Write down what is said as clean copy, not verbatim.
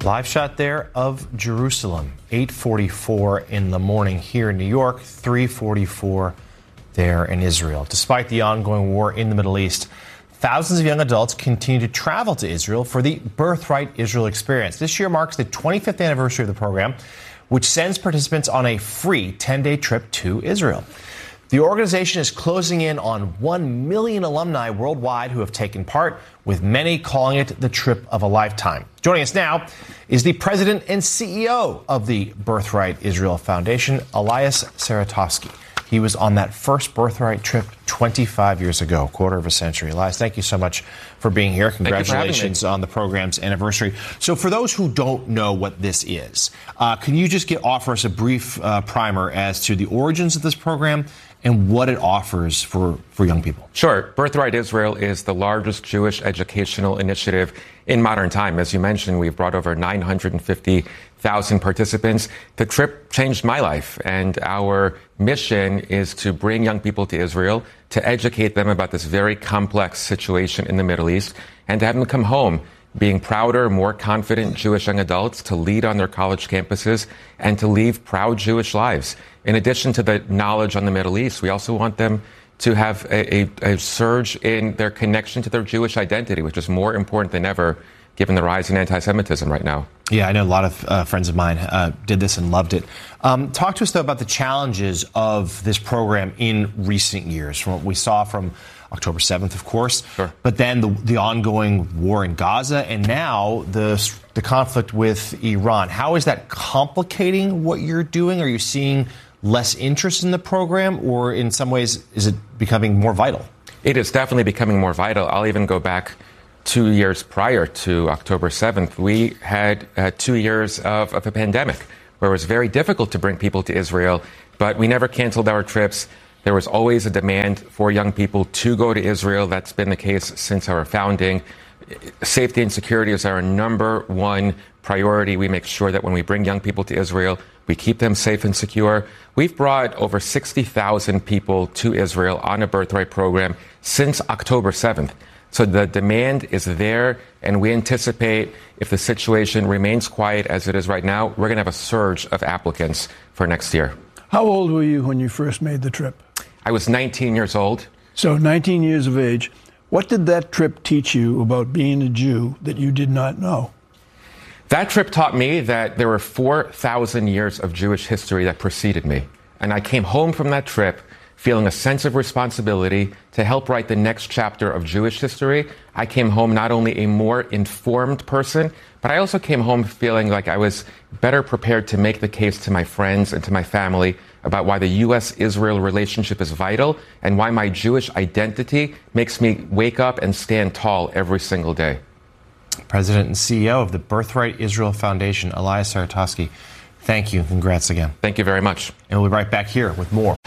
Live shot there of Jerusalem, 8:44 in the morning here in New York, 3:44 there in Israel. Despite the ongoing war in the Middle East, thousands of young adults continue to travel to Israel for the Birthright Israel experience. This year marks the 25th anniversary of the program, which sends participants on a free 10-day trip to Israel. The organization is closing in on 1 million alumni worldwide who have taken part, with many calling it the trip of a lifetime. Joining us now is the president and CEO of the Birthright Israel Foundation, Elias Saratovsky. He was on that first Birthright trip 25 years ago, quarter of a century. Elias, thank you so much for being here. Congratulations on the program's anniversary. So for those who don't know what this is, can you just offer us a brief primer as to the origins of this program and what it offers for young people? Sure. Birthright Israel is the largest Jewish educational initiative in modern time. As you mentioned, we've brought over 950,000 participants. The trip changed my life, and our mission is to bring young people to Israel, to educate them about this very complex situation in the Middle East, and to have them come home being prouder, more confident Jewish young adults to lead on their college campuses and to live proud Jewish lives. In addition to the knowledge on the Middle East, we also want them to have a surge in their connection to their Jewish identity, which is more important than ever given the rise in anti-Semitism right now. Yeah, I know a lot of friends of mine did this and loved it. Talk to us, though, about the challenges of this program in recent years, from what we saw from October 7th, of course, sure, but then the ongoing war in Gaza, and now the conflict with Iran. How is that complicating what you're doing? Are you seeing less interest in the program, or in some ways, is it becoming more vital? It is definitely becoming more vital. I'll even go back 2 years prior to October 7th. We had 2 years of a pandemic where it was very difficult to bring people to Israel, but we never canceled our trips. There was always a demand for young people to go to Israel. That's been the case since our founding. Safety and security is our number one priority. We make sure that when we bring young people to Israel, we keep them safe and secure. We've brought over 60,000 people to Israel on a Birthright program since October 7th. So the demand is there, and we anticipate if the situation remains quiet as it is right now, we're going to have a surge of applicants for next year. How old were you when you first made the trip? I was 19 years old. So 19 years of age. What did that trip teach you about being a Jew that you did not know? That trip taught me that there were 4,000 years of Jewish history that preceded me. And I came home from that trip feeling a sense of responsibility to help write the next chapter of Jewish history. I came home not only a more informed person, but I also came home feeling like I was better prepared to make the case to my friends and to my family about why the U.S.-Israel relationship is vital and why my Jewish identity makes me wake up and stand tall every single day. President and CEO of the Birthright Israel Foundation, Elias Saratovsky, thank you. Congrats again. Thank you very much. And we'll be right back here with more.